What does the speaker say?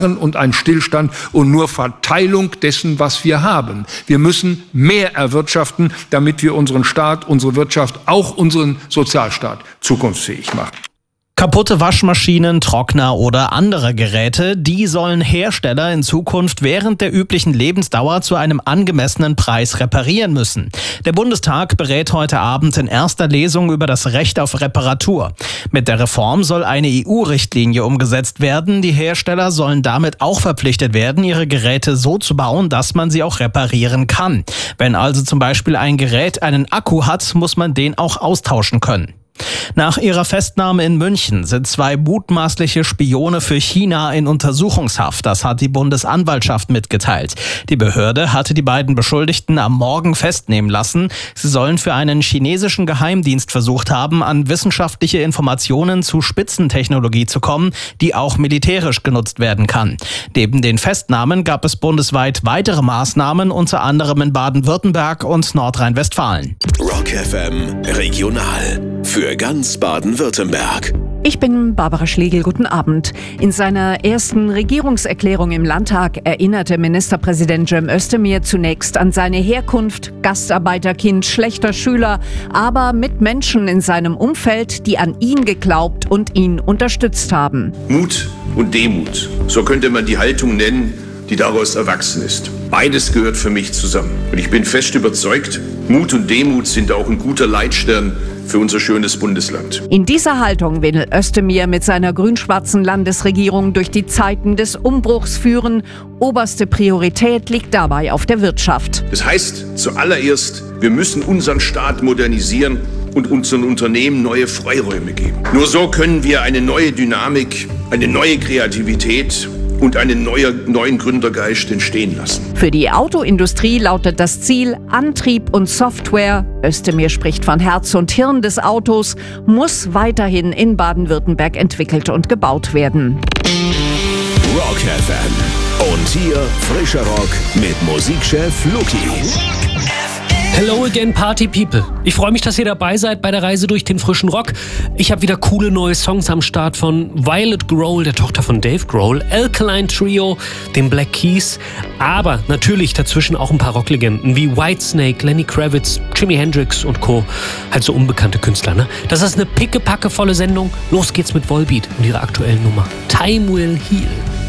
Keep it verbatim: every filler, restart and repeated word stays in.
und ein Stillstand und nur Verteilung dessen, was wir haben. Wir müssen mehr erwirtschaften, damit wir unseren Staat, unsere Wirtschaft, auch unseren Sozialstaat zukunftsfähig machen. Kaputte Waschmaschinen, Trockner oder andere Geräte, die sollen Hersteller in Zukunft während der üblichen Lebensdauer zu einem angemessenen Preis reparieren müssen. Der Bundestag berät heute Abend in erster Lesung über das Recht auf Reparatur. Mit der Reform soll eine E U-Richtlinie umgesetzt werden. Die Hersteller sollen damit auch verpflichtet werden, ihre Geräte so zu bauen, dass man sie auch reparieren kann. Wenn also zum Beispiel ein Gerät einen Akku hat, muss man den auch austauschen können. Nach ihrer Festnahme in München sind zwei mutmaßliche Spione für China in Untersuchungshaft. Das hat die Bundesanwaltschaft mitgeteilt. Die Behörde hatte die beiden Beschuldigten am Morgen festnehmen lassen. Sie sollen für einen chinesischen Geheimdienst versucht haben, an wissenschaftliche Informationen zu Spitzentechnologie zu kommen, die auch militärisch genutzt werden kann. Neben den Festnahmen gab es bundesweit weitere Maßnahmen, unter anderem in Baden-Württemberg und Nordrhein-Westfalen. Rock F M Regional für ganz Baden-Württemberg. Ich bin Barbara Schlegel, guten Abend. In seiner ersten Regierungserklärung im Landtag erinnerte Ministerpräsident Cem Özdemir zunächst an seine Herkunft, Gastarbeiterkind, schlechter Schüler, aber mit Menschen in seinem Umfeld, die an ihn geglaubt und ihn unterstützt haben. Mut und Demut, so könnte man die Haltung nennen, die daraus erwachsen ist. Beides gehört für mich zusammen. Und ich bin fest überzeugt, Mut und Demut sind auch ein guter Leitstern für unser schönes Bundesland. In dieser Haltung will Özdemir mit seiner grün-schwarzen Landesregierung durch die Zeiten des Umbruchs führen. Oberste Priorität liegt dabei auf der Wirtschaft. Das heißt, zuallererst, wir müssen unseren Staat modernisieren und unseren Unternehmen neue Freiräume geben. Nur so können wir eine neue Dynamik, eine neue Kreativität und einen neue, neuen Gründergeist entstehen lassen. Für die Autoindustrie lautet das Ziel Antrieb und Software. Özdemir spricht von Herz und Hirn des Autos, muss weiterhin in Baden-Württemberg entwickelt und gebaut werden. Rock F M. Und hier frischer Rock mit Musikchef Luki. Hello again, Party People. Ich freue mich, dass ihr dabei seid bei der Reise durch den frischen Rock. Ich habe wieder coole neue Songs am Start von Violet Grohl, der Tochter von Dave Grohl, Alkaline Trio, den Black Keys, aber natürlich dazwischen auch ein paar Rocklegenden wie Whitesnake, Lenny Kravitz, Jimi Hendrix und Co. Halt so unbekannte Künstler, ne? Das ist eine pickepackevolle Sendung. Los geht's mit Volbeat und ihrer aktuellen Nummer Time Will Heal.